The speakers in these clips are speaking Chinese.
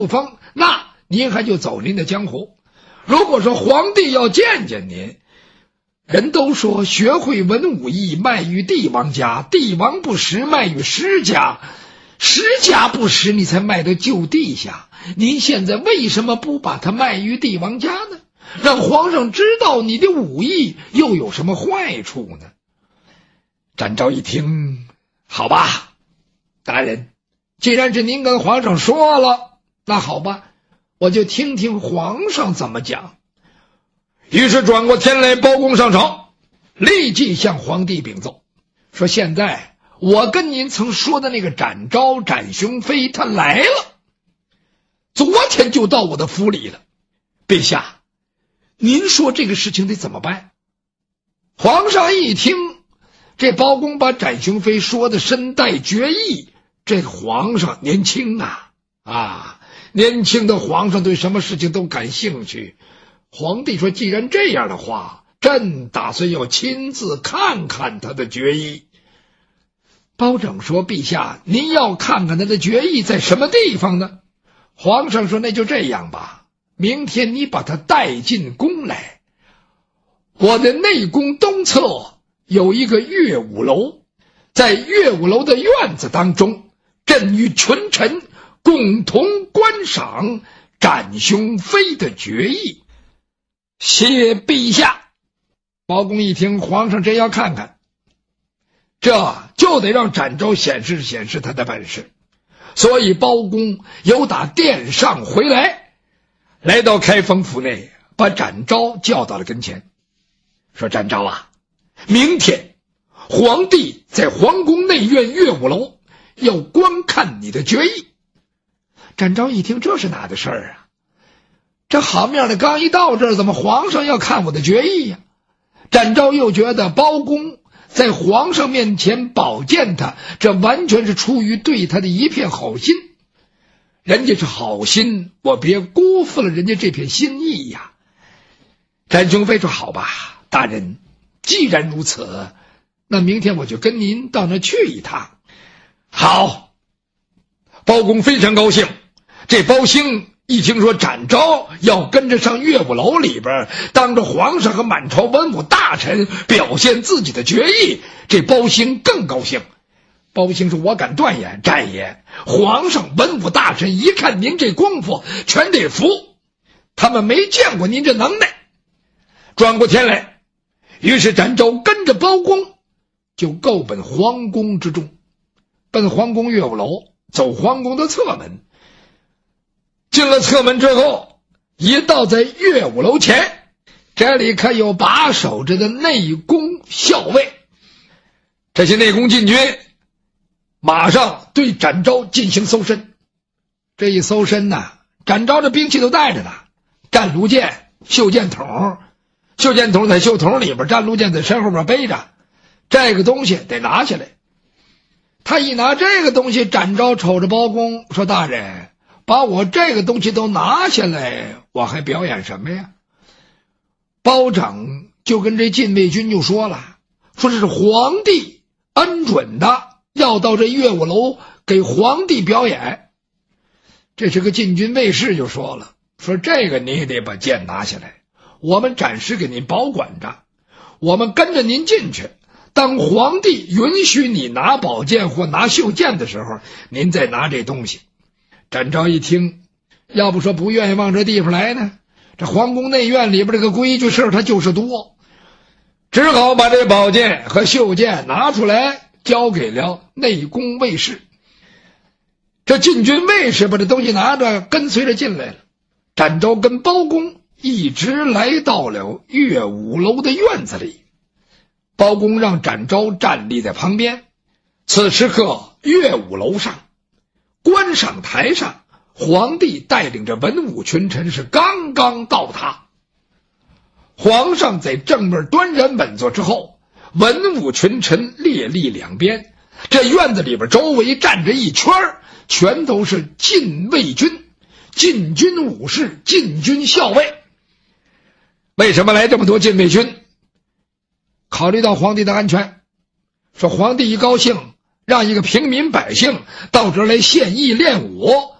不封，那您还就走您的江湖。如果说皇帝要见见您，人都说学会文武艺卖于帝王家，帝王不识卖于石家，石家不识你才卖到就地下。您现在为什么不把它卖于帝王家呢？让皇上知道你的武艺又有什么坏处呢？展昭一听，好吧，大人，既然是您跟皇上说了，那好吧，我就听听皇上怎么讲。于是转过天来，包公上朝，立即向皇帝禀奏，说现在我跟您曾说的那个展昭展雄飞他来了，昨天就到我的府里了。陛下，您说这个事情得怎么办？皇上一听，这包公把展雄飞说的身带绝艺，这皇上年轻年轻的皇上对什么事情都感兴趣。皇帝说，既然这样的话，朕打算要亲自看看他的绝艺。包拯说，陛下，您要看看他的绝艺在什么地方呢？皇上说，那就这样吧，明天你把他带进宫来，我的内宫东侧有一个乐舞楼，在乐舞楼的院子当中，朕与群臣共同观赏展雄飞的绝艺。谢陛下。包公一听，皇上真要看看，这就得让展昭显示显示他的本事。所以包公由打殿上回来，来到开封府内，把展昭叫到了跟前，说，展昭啊，明天皇帝在皇宫内院乐舞楼要观看你的绝艺。展昭一听，这是哪的事儿啊？这好面的刚一到这儿，怎么皇上要看我的绝艺呀？展昭又觉得包公在皇上面前保荐他，这完全是出于对他的一片好心。人家是好心，我别辜负了人家这片心意呀。展雄飞说，好吧，大人，既然如此，那明天我就跟您到那去一趟。好，包公非常高兴。这包兴一听说展昭要跟着上乐舞楼里边，当着皇上和满朝文武大臣表现自己的绝艺，这包兴更高兴。包兴说，我敢断言，战爷，皇上文武大臣一看您这功夫，全得服，他们没见过您这能耐。转过天来，于是展昭跟着包公就够奔皇宫之中，奔皇宫乐舞楼，走皇宫的侧门。进了侧门之后，一到在乐舞楼前，这里可有把守着的内宫校尉。这些内宫禁军马上对展昭进行搜身。这一搜身呢，展昭的兵器都带着呢，战卢剑、袖剑筒，袖剑筒在袖筒里边，战卢剑在身后边背着，这个东西得拿下来。他一拿这个东西，展昭瞅着包公说，大人，把我这个东西都拿下来，我还表演什么呀？包拯就跟这禁卫军就说了，说这是皇帝恩准的，要到这乐舞楼给皇帝表演。这是个禁军卫士就说了，说这个你也得把剑拿下来，我们暂时给您保管着，我们跟着您进去，当皇帝允许你拿宝剑或拿袖剑的时候，您再拿这东西。展昭一听，要不说不愿意往这地方来呢，这皇宫内院里边这个规矩事他就是多，只好把这宝剑和袖剑拿出来交给了内宫卫士。这禁军卫士把这东西拿着跟随着进来了。展昭跟包公一直来到了乐舞楼的院子里，包公让展昭站立在旁边。此时刻，乐舞楼上观赏台上，皇帝带领着文武群臣是刚刚到榻。皇上在正面端然稳坐之后，文武群臣列立两边，这院子里边周围站着一圈，全都是禁卫军、禁军武士、禁军校尉。为什么来这么多禁卫军？考虑到皇帝的安全，说皇帝一高兴，让一个平民百姓到这儿来献艺练武，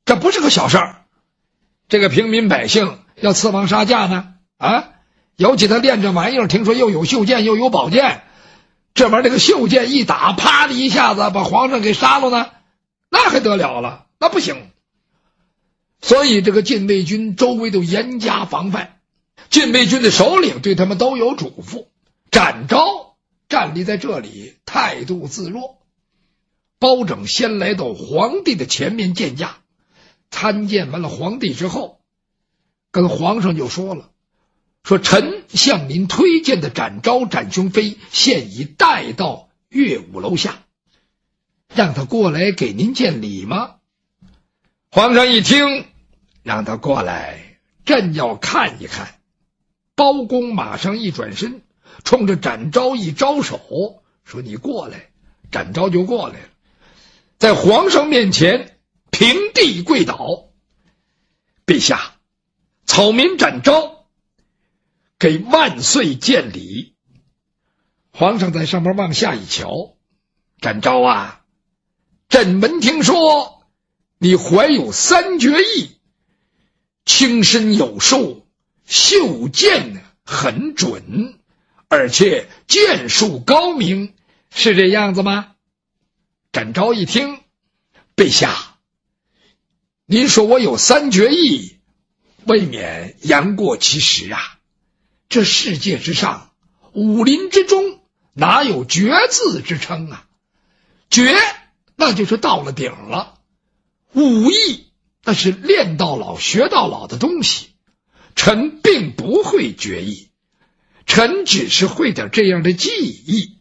这不是个小事儿。这个平民百姓要刺王杀驾呢，尤其他练这玩意儿，听说又有袖剑又有宝剑，这玩意儿这个袖剑一打，啪的一下子把皇上给杀了呢，那还得了了？那不行。所以这个禁卫军周围都严加防范，禁卫军的首领对他们都有嘱咐。展昭站立在这里，态度自若。包拯先来到皇帝的前面见驾，参见完了皇帝之后，跟皇上就说了，说臣向您推荐的展昭展雄飞现已带到乐舞楼下，让他过来给您见礼吗？皇上一听，让他过来，朕要看一看。包公马上一转身，冲着展昭一招手，说你过来。展昭就过来了，在皇上面前平地跪倒，陛下，草民展昭给万岁见礼。皇上在上面往下一瞧，展昭啊，朕闻听说你怀有三绝艺，轻身有术，袖剑很准，而且剑术高明，是这样子吗？展昭一听，陛下，您说我有三绝艺，未免言过其实啊。这世界之上，武林之中，哪有绝字之称啊？绝那就是到了顶了，武艺那是练到老学到老的东西，臣并不会绝艺，臣只是会点这样的技艺。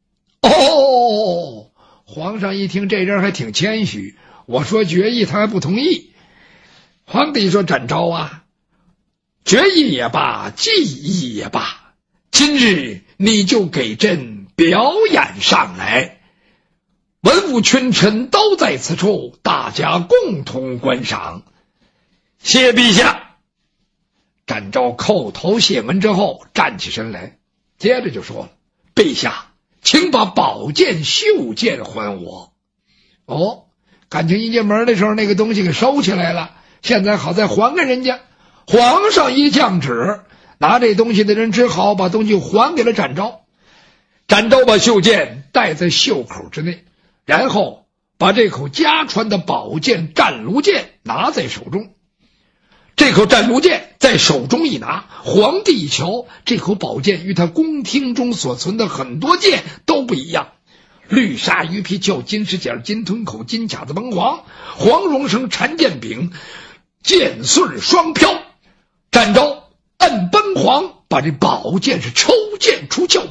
哦，皇上一听这人还挺谦虚，我说绝艺他还不同意。皇帝说，展昭啊，绝艺也罢，技艺也罢，今日你就给朕表演上来，文武群臣都在此处，大家共同观赏。谢陛下。展昭叩头谢恩之后，站起身来，接着就说了，陛下，请把宝剑袖剑还我。哦，感情一进门的时候那个东西给收起来了，现在好再还给人家。皇上一降旨，拿这东西的人只好把东西还给了展昭。展昭把袖剑戴在袖口之内，然后把这口家传的宝剑战卢剑拿在手中。这口战卢剑在手中一拿，皇帝一瞧，这口宝剑与他宫廷中所存的很多剑都不一样，绿鲨鱼皮鞘、金石剪、金吞口、金甲子崩黄、黄绒绳、缠剑柄、剑穗双飘。展昭摁崩黄，把这宝剑是抽剑出鞘，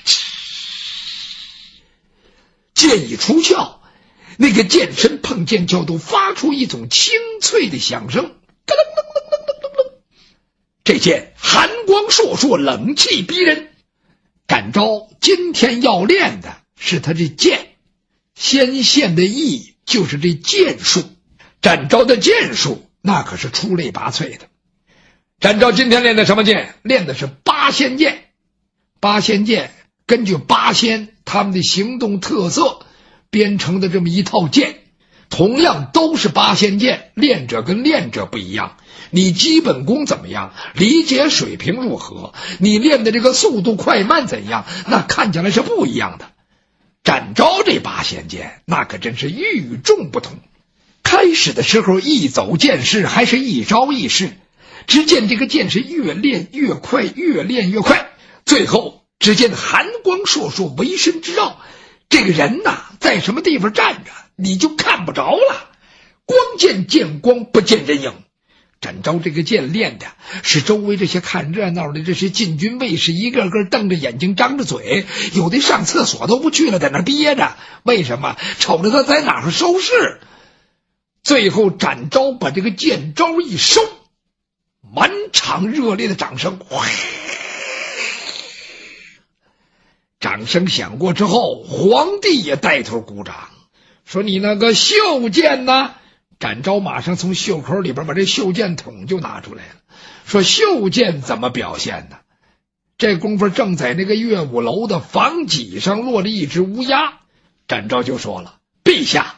剑一出鞘，那个剑身碰剑鞘都发出一种清脆的响声，咯噔噔噔噔噔噔。这剑寒光烁烁，冷气逼人。展昭今天要练的是他这剑，先现的艺就是这剑术。展昭的剑术那可是出类拔萃的。展昭今天练的什么剑？练的是八仙剑。八仙剑根据八仙他们的行动特色编成的这么一套剑，同样都是八仙剑，练者跟练者不一样，你基本功怎么样，理解水平如何，你练的这个速度快慢怎样，那看起来是不一样的。展昭这八仙剑那可真是与众不同。开始的时候一走剑式，还是一招一式，只见这个剑是越练越快，越练越快，最后只见寒光烁烁，围身之绕，这个人呐，在什么地方站着你就看不着了，光见剑光不见人影。展昭这个剑练的是周围这些看热闹的这些禁军卫士一个个瞪着眼睛张着嘴，有的上厕所都不去了，在那憋着，为什么？瞅着他在哪儿收拾。最后展昭把这个剑招一收，满场热烈的掌声。掌声响过之后，皇帝也带头鼓掌，说你那个袖剑呢？展昭马上从袖口里边把这袖剑筒就拿出来了，说袖剑怎么表现呢？这功夫正在那个乐舞楼的房脊上落了一只乌鸦。展昭就说了，陛下，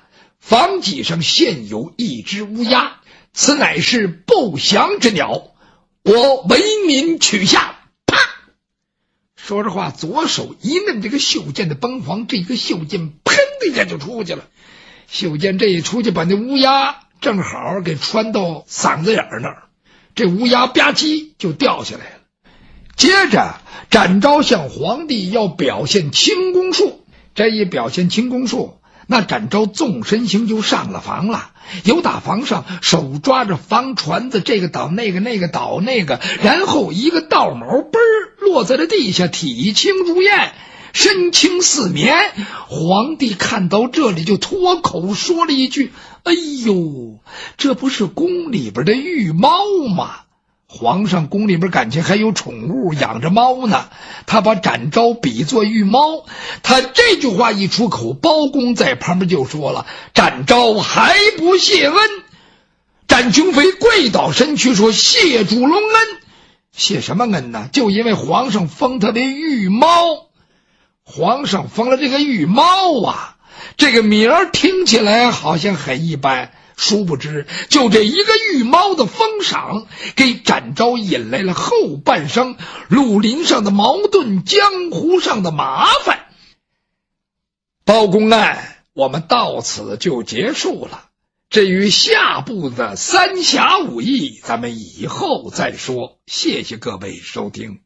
房脊上现有一只乌鸦，此乃是不祥之鸟，我为民取下。啪！说着话，左手一摁这个袖剑的崩簧，这个袖剑砰的一下就出去了。袖剑这一出去，把那乌鸦正好给穿到嗓子眼那儿，这乌鸦吧唧就掉下来了。接着展昭向皇帝要表现轻功术，这一表现轻功术，那展昭纵身行就上了房了，由打房上手抓着房船子，这个倒那个，那个倒那个，然后一个倒毛嘣落在了地下，体轻如燕，身轻似绵。皇帝看到这里就脱口说了一句：哎呦，这不是宫里边的御猫吗？皇上宫里边感情还有宠物，养着猫呢，他把展昭比作御猫。他这句话一出口，包公在旁边就说了：展昭还不谢恩。展雄飞跪倒身躯说：谢主隆恩。谢什么恩呢？就因为皇上封他为御猫。皇上封了这个御猫啊，这个名儿听起来好像很一般，殊不知就这一个御猫的封赏，给展昭引来了后半生绿林上的矛盾，江湖上的麻烦。包公案我们到此就结束了，至于下部的三侠五义，咱们以后再说。谢谢各位收听。